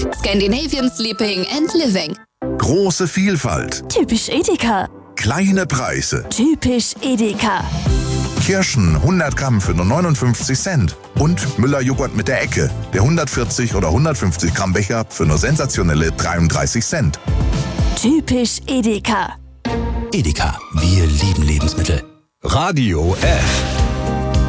Scandinavian Sleeping and Living. Große Vielfalt. Typisch Edeka. Kleine Preise. Typisch Edeka. Kirschen 100 Gramm für nur 59 Cent. Und Müller-Joghurt mit der Ecke. Der 140 oder 150 Gramm Becher für nur sensationelle 33 Cent. Typisch Edeka. Edeka, wir lieben Lebensmittel. Radio F.